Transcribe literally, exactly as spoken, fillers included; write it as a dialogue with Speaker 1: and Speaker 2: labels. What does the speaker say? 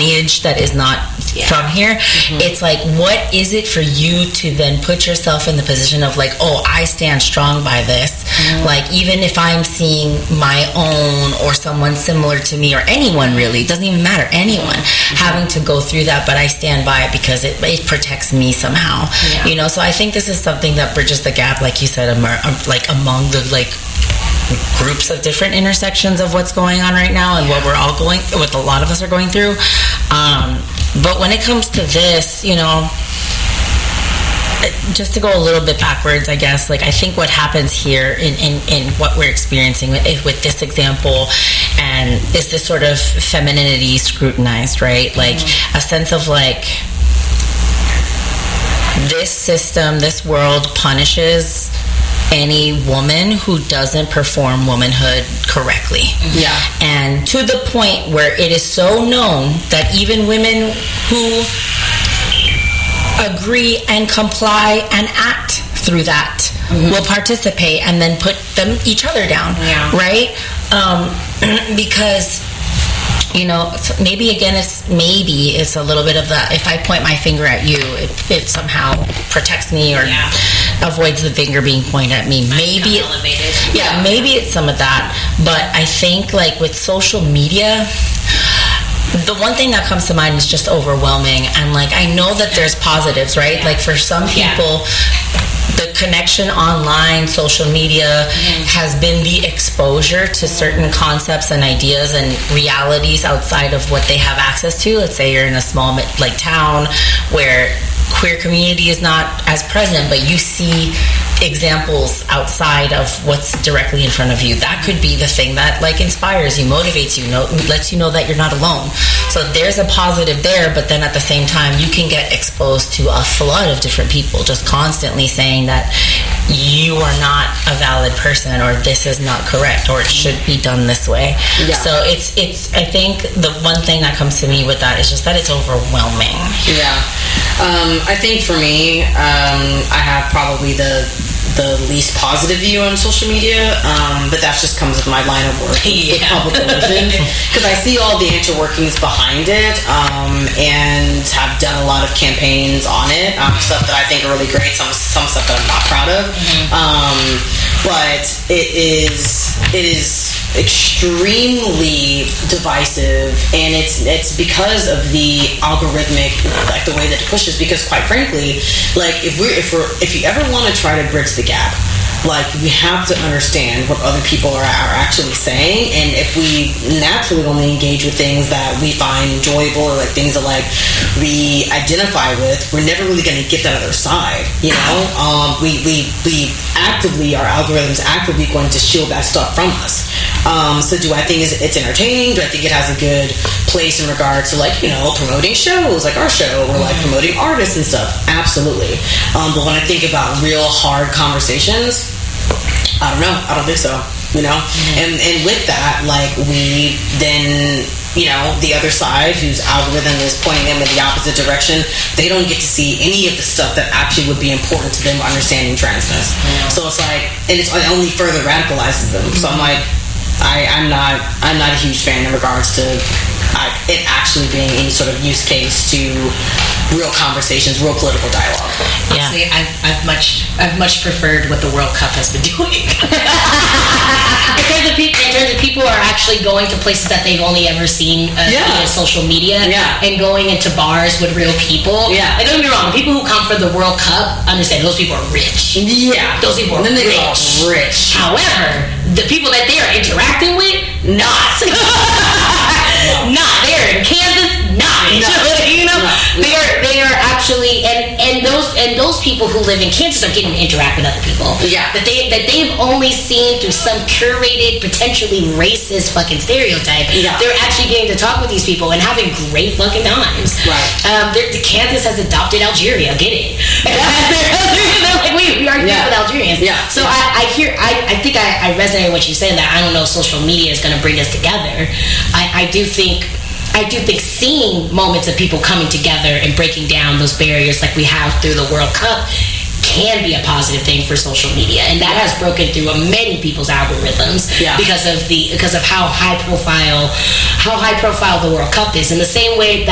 Speaker 1: lineage that is not yeah. from here. Mm-hmm. It's like, what is it for you to then put yourself in the position of like, oh, I stand strong by this. Mm-hmm. Like, even if I'm seeing my own or someone similar to me or anyone really, it doesn't even matter, anyone mm-hmm. having to go through that, but I stand by it because it, it protects me somehow. Yeah. You know, so I think this is something that bridges the gap, like you said, like among the like groups of different intersections of what's going on right now and what we're all going, what a lot of us are going through. Um, but when it comes to this, you know, just to go a little bit backwards, I guess, like I think what happens here in, in, in what we're experiencing with, with this example and is this sort of femininity scrutinized, right? Like mm-hmm. a sense of like, this system, this world punishes any woman who doesn't perform womanhood correctly.
Speaker 2: Yeah.
Speaker 1: And to the point where it is so known that even women who agree and comply and act through that mm-hmm. will participate and then put them each other down.
Speaker 2: Yeah.
Speaker 1: Right? Um, because you know, maybe again, it's maybe it's a little bit of the, if I point my finger at you, it, it somehow protects me or yeah. avoids the finger being pointed at me. Maybe it, yeah, yeah, maybe it's some of that. But I think like with social media, the one thing that comes to mind is just overwhelming. And like, I know that there's positives, right? Yeah. Like for some people, yeah. the connection online, social media mm-hmm. has been the exposure to certain concepts and ideas and realities outside of what they have access to. Let's say you're in a small like town where queer community is not as present, but you see examples outside of what's directly in front of you. That could be the thing that like inspires you, motivates you, know, lets you know that you're not alone. So there's a positive there, but then at the same time you can get exposed to a flood of different people just constantly saying that you are not a valid person or this is not correct or it should be done this way. Yeah. So it's it's I think the one thing that comes to me with that is just that it's overwhelming.
Speaker 2: Yeah. Um, I think for me, um, I have probably the the least positive view on social media, um, but that just comes with my line of work yeah. with public religion, because I see all the interworkings behind it, um, and have done a lot of campaigns on it, um, stuff that I think are really great, some some stuff that I'm not proud of, mm-hmm. um, but it is it is extremely divisive, and it's it's because of the algorithmic, like the way that it pushes, because quite frankly, like if we're if we're if you ever want to try to bridge the gap, like we have to understand what other people are, are actually saying, and if we naturally only engage with things that we find enjoyable or like things that like we identify with, we're never really going to get that other side, you know. um, we, we we actively, our algorithms actively going to shield that stuff from us. Um, so do I think it's, it's entertaining? Do I think it has a good place in regard to like, you know, promoting shows like our show or like promoting artists and stuff? Absolutely. Um, but when I think about real hard conversations, I don't know. I don't think so. You know? Mm-hmm. And and with that, like we then, you know, the other side whose algorithm is pointing them in the opposite direction, they don't get to see any of the stuff that actually would be important to them understanding transness. Yeah. So it's like, and it's, it only further radicalizes them. Mm-hmm. So I'm like, I, I'm not I'm not a huge fan in regards to uh, it actually being any sort of use case to real conversations, real political dialogue.
Speaker 3: Yeah. Honestly, I've, I've much I've much preferred what the World Cup has been doing. in, terms of people, in terms of people are actually going to places that they've only ever seen uh,
Speaker 2: yeah.
Speaker 3: via social media,
Speaker 2: yeah.
Speaker 3: and going into bars with real people.
Speaker 2: Yeah.
Speaker 3: And don't get me wrong, the people who come for the World Cup, understand those people are rich.
Speaker 2: Yeah.
Speaker 3: Those people are rich.
Speaker 2: rich.
Speaker 3: However, the people that they are interacting with, not. no. Not. They are in Kansas, not. No. You know, no. they are they are actually, and, and those and those people who live in Kansas are getting to interact with other people.
Speaker 2: Yeah.
Speaker 3: That they that they've only seen through some curated, potentially racist fucking stereotype.
Speaker 2: Yeah.
Speaker 3: They're actually getting to talk with these people and having great fucking times.
Speaker 2: Right.
Speaker 3: Um, Kansas has adopted Algeria. Get it? like we, we are
Speaker 2: yeah.
Speaker 3: with Algerians.
Speaker 2: Yeah.
Speaker 3: So I, I hear I, I think I, I resonate with what you said, that I don't know social media is going to bring us together. I, I do think I do think seeing moments of people coming together and breaking down those barriers like we have through the World Cup can be a positive thing for social media, and that has broken through many people's algorithms
Speaker 2: yeah.
Speaker 3: because of the because of how high profile how high profile the World Cup is. In the same way that